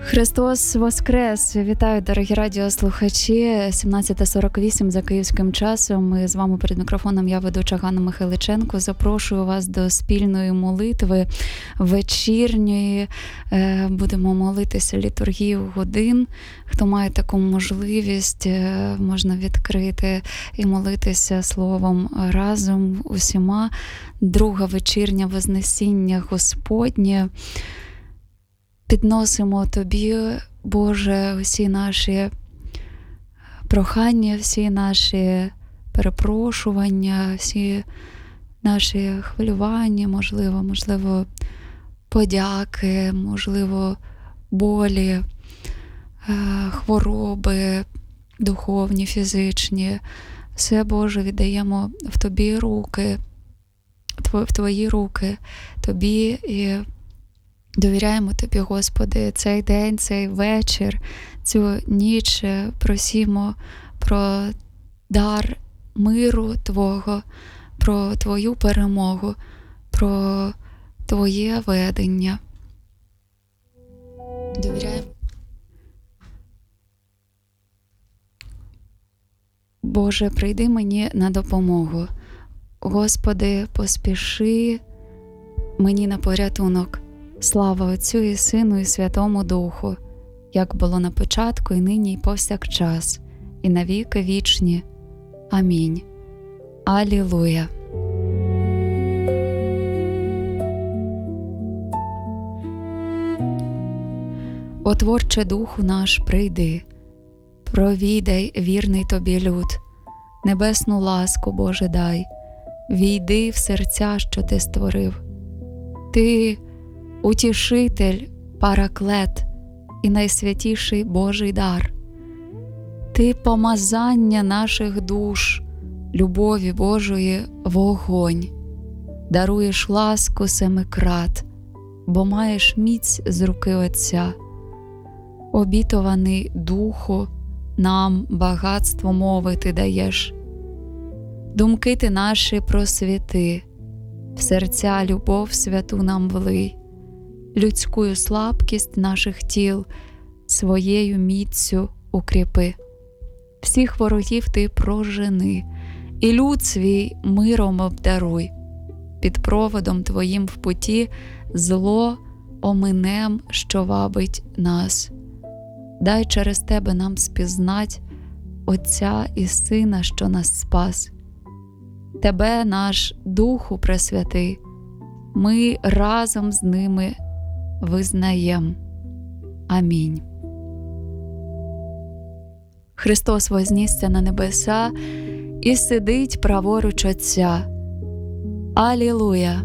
Христос Воскрес! Вітаю, дорогі радіослухачі. 17:48 за київським часом. Ми з вами перед мікрофоном, я ведуча Ганна Михайличенко. Запрошую вас до спільної молитви вечірньої. Будемо молитися літургію годин. Хто має таку можливість, можна відкрити і молитися словом разом усіма. Друга вечірня Вознесіння Господнє. Підносимо Тобі, Боже, усі наші прохання, всі наші перепрошування, всі наші хвилювання, можливо, подяки, можливо, болі, хвороби духовні, фізичні. Все, Боже, віддаємо в Тобі руки, в Твої руки, Тобі і довіряємо Тобі, Господи, цей день, цей вечір, цю ніч. Просімо про дар миру Твого, про Твою перемогу, про Твоє ведення. Довіряємо. Боже, прийди мені на допомогу. Господи, поспіши мені на порятунок. Слава Отцю і Сину і Святому Духу, як було на початку, і нині, і повсякчас, і на віки вічні. Амінь. Алілуя. О творче Духу наш, прийди, провідай вірний Тобі люд, небесну ласку, Боже, дай, війди в серця, що Ти створив. Ти Утішитель, Параклет і найсвятіший Божий дар. Ти помазання наших душ, любові Божої вогонь. Даруєш ласку семикрат, бо маєш міць з руки Отця. Обітований Духу, нам багатство мови Ти даєш. Думки Ти наші просвіти, в серця любов святу нам влий. Людськую слабкість наших тіл своєю міццю укріпи. Всіх ворогів Ти прожени, і люд свій миром обдаруй. Під проводом Твоїм в путі зло оминем, що вабить нас. Дай через Тебе нам спізнать Отця і Сина, що нас спас. Тебе, наш Духу Пресвятий, ми разом з ними визнаєм. Амінь. Христос вознісся на небеса і сидить праворуч Отця. Алілуя!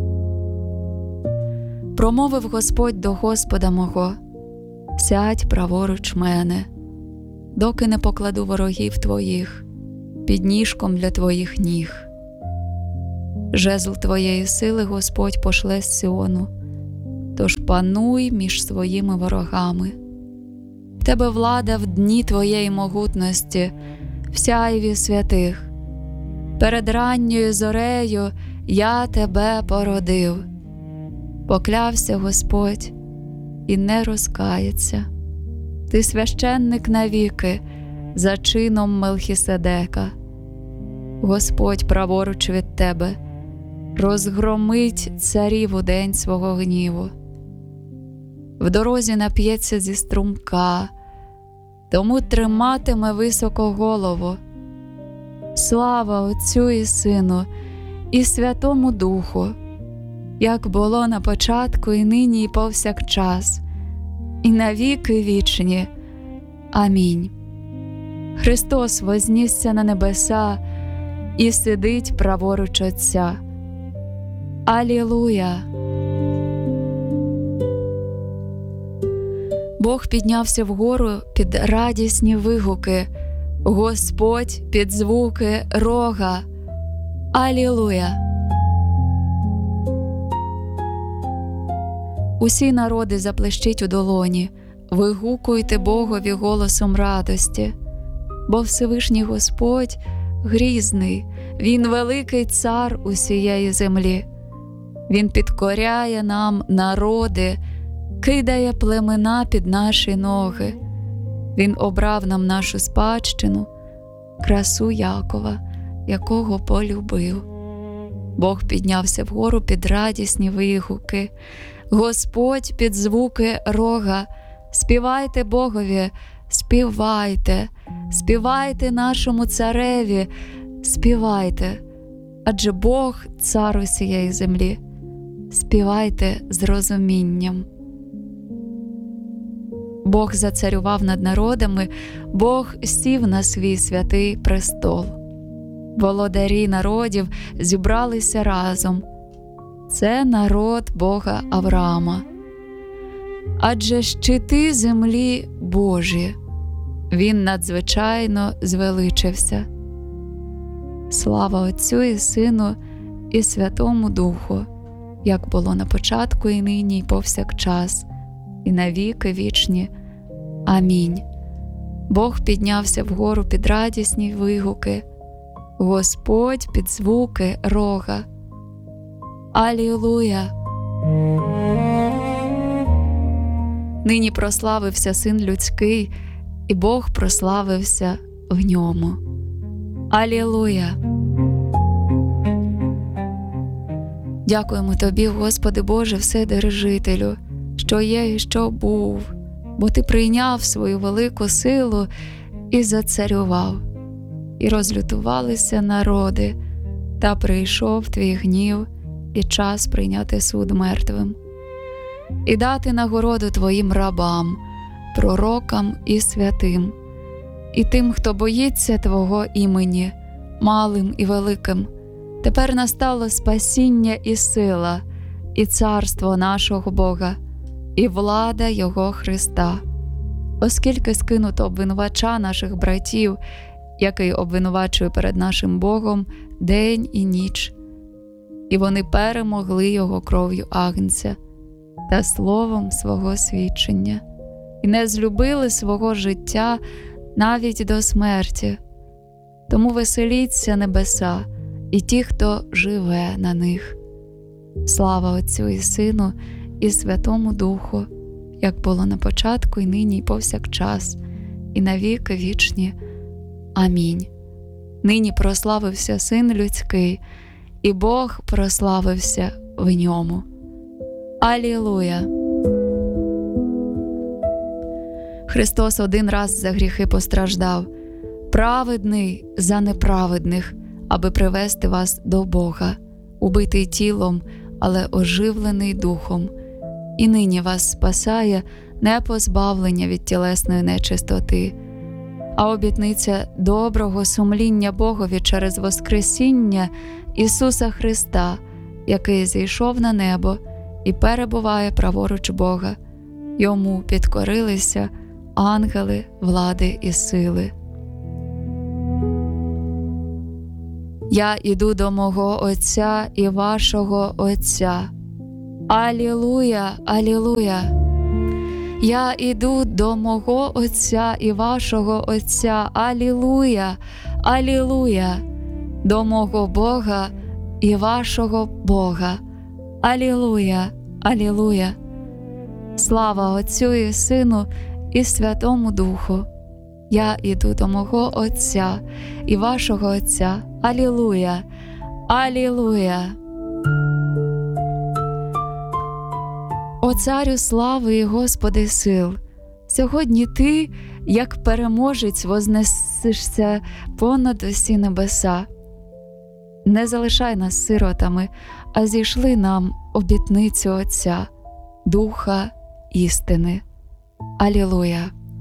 Промовив Господь до Господа мого: сядь праворуч мене, доки не покладу ворогів Твоїх під ніжком для Твоїх ніг. Жезл Твоєї сили Господь пошле з Сіону, тож пануй між своїми ворогами. В Тебе влада в дні Твоєї могутності, в сяйві святих. Перед ранньою зорею я Тебе породив. Поклявся Господь і не розкається. Ти священник навіки, за чином Мелхіседека. Господь праворуч від Тебе розгромить царів у день свого гніву. В дорозі нап'ється зі струмка, тому триматиме високо голову. Слава Отцю і Сину і Святому Духу, як було на початку, і нині, і повсякчас, і на віки вічні. Амінь. Христос вознісся на небеса і сидить праворуч Отця. Алілуя! Бог піднявся вгору під радісні вигуки, Господь під звуки рога. Алілуя! Усі народи заплещіть у долоні, вигукуйте Богові голосом радості. Бо Всевишній Господь грізний, Він великий цар усієї землі. Він підкоряє нам народи, кидає племена під наші ноги. Він обрав нам нашу спадщину, красу Якова, якого полюбив. Бог піднявся вгору під радісні вигуки, Господь під звуки рога. Співайте Богові, співайте, співайте нашому цареві, співайте, адже Бог цар усієї землі. Співайте з розумінням. Бог зацарював над народами, Бог сів на свій святий престол. Володарі народів зібралися разом. Це народ Бога Авраама. Адже щити землі Божі. Він надзвичайно звеличився. Слава Отцю і Сину і Святому Духу, як було на початку і нині, і повсякчас, і на віки вічні. Амінь. Бог піднявся вгору під радісні вигуки, Господь під звуки рога. Алілуя! Нині прославився Син Людський, і Бог прославився в ньому. Алілуя! Дякуємо Тобі, Господи Боже, Вседержителю, що є і що був, бо Ти прийняв свою велику силу і зацарював. І розлютувалися народи, та прийшов Твій гнів і час прийняти суд мертвим. І дати нагороду Твоїм рабам, пророкам і святим, і тим, хто боїться Твого імені, малим і великим. Тепер настало спасіння і сила, і царство нашого Бога, і влада Його Христа. Оскільки скинуто обвинувача наших братів, який обвинувачує перед нашим Богом день і ніч, і вони перемогли Його кров'ю Агнця та словом свого свідчення, і не злюбили свого життя навіть до смерті. Тому веселіться небеса і ті, хто живе на них. Слава Отцю і Сину і Святому Духу, як було на початку, і нині, і повсякчас, і на віки вічні. Амінь. Нині прославився Син Людський, і Бог прославився в ньому. Алілуя! Христос один раз за гріхи постраждав, праведний за неправедних, аби привести вас до Бога, убитий тілом, але оживлений духом. І нині вас спасає не позбавлення від тілесної нечистоти, а обітниця доброго сумління Богові через воскресіння Ісуса Христа, який зійшов на небо і перебуває праворуч Бога. Йому підкорилися ангели, влади і сили. Я іду до мого Отця і вашого Отця. Алілуя, алілуя! Я іду до мого Отця і вашого Отця. Алілуя, алілуя! До мого Бога і вашого Бога. Алілуя, алілуя! Слава Отцю і Сину і Святому Духу! Я іду до мого Отця і вашого Отця. Алілуя, алілуя! О Царю слави і Господи сил, сьогодні Ти, як переможець, вознесешся понад усі небеса. Не залишай нас сиротами, а зійшли нам обітницю Отця, Духа істини. Алілуя!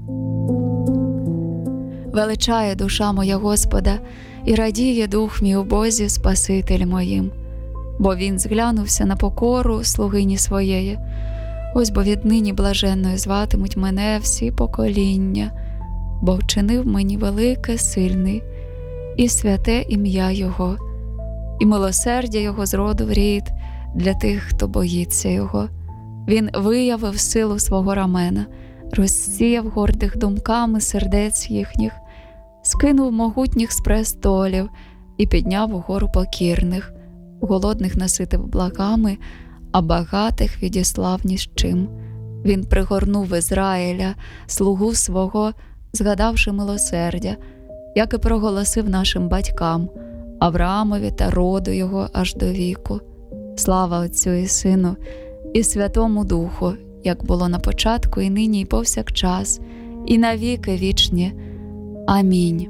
Величає душа моя Господа, і радіє дух мій у Бозі Спаситель моїм, бо Він зглянувся на покору слугині своєї. Ось бо віднині блаженною зватимуть мене всі покоління, бо вчинив мені велике, сильний, і святе ім'я Його, і милосердя Його з роду в рід для тих, хто боїться Його. Він виявив силу свого рамена, розсіяв гордих думками сердець їхніх, скинув могутніх з престолів і підняв угору покірних, голодних наситив благами, а багатих відіслав ні з чим. Він пригорнув Ізраїля, слугу свого, згадавши милосердя, як і проголосив нашим батькам, Авраамові та роду його аж до віку. Слава Отцю і Сину, і Святому Духу, як було на початку, і нині, і повсякчас, і на віки вічні. Амінь.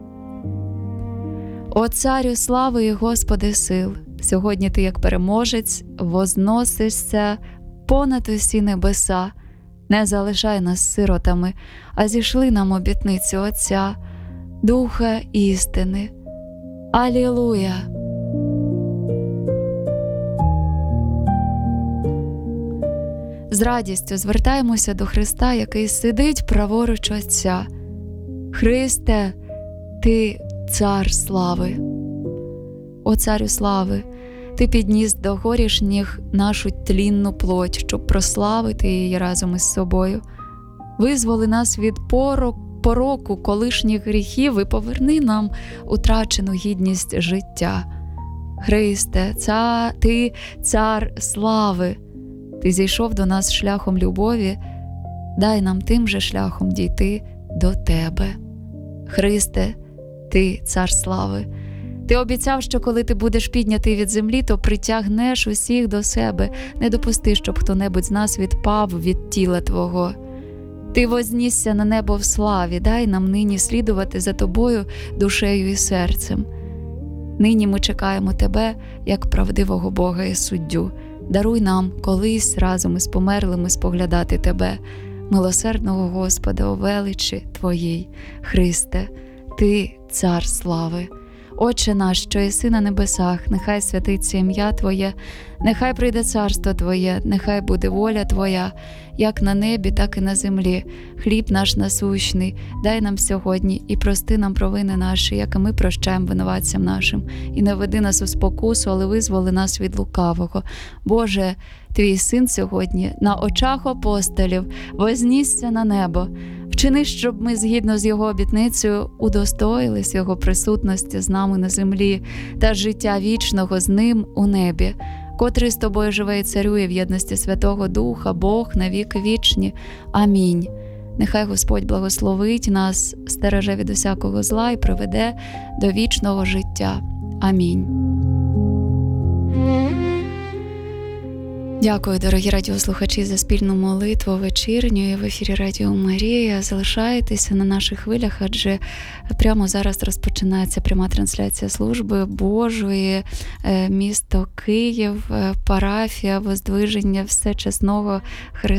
О Царю слави і Господи сил, сьогодні Ти, як переможець, возносишся понад усі небеса. Не залишай нас сиротами, а зішли нам обітницю Отця, Духа істини. Алілуя! З радістю звертаємося до Христа, який сидить праворуч Отця. Христе, Ти Цар слави. О Царю слави, Ти підніс до горішніх нашу тлінну плоть, щоб прославити її разом із собою. Визволи нас від пороку колишніх гріхів і поверни нам утрачену гідність життя. Христе, Ти Цар слави. Ти зійшов до нас шляхом любові, дай нам тим же шляхом дійти до Тебе. Христе, Ти Цар слави. Ти обіцяв, що коли ти будеш піднятий від землі, то притягнеш усіх до себе. Не допусти, щоб хто-небудь з нас відпав від тіла Твого. Ти вознісся на небо в славі, дай нам нині слідувати за Тобою душею і серцем. Нині ми чекаємо Тебе, як правдивого Бога і суддю. Даруй нам колись разом із померлими споглядати Тебе, милосердного Господа, у величі Твоїй. Христе, Ти Цар слави. Отче наш, що єси на небесах, нехай святиться ім'я Твоє, нехай прийде царство Твоє, нехай буде воля Твоя, як на небі, так і на землі. Хліб наш насущний дай нам сьогодні, і прости нам провини наші, як і ми прощаємо винуватцям нашим. І не веди нас у спокусу, але визволи нас від лукавого. Боже, Твій Син сьогодні на очах апостолів вознісся на небо. Вчини, щоб ми, згідно з Його обітницею, удостоїлись Його присутності з нами на землі та життя вічного з Ним у небі, котрий з Тобою живе і царює в єдності Святого Духа, Бог на віки вічні. Амінь. Нехай Господь благословить нас, стереже від усякого зла і приведе до вічного життя. Амінь. Дякую, дорогі радіослухачі, за спільну молитву вечірню в ефірі Радіо Марія. Залишайтеся на наших хвилях, адже прямо зараз розпочинається пряма трансляція служби Божої, місто Київ, парафія Воздвиження Всечесного Христа.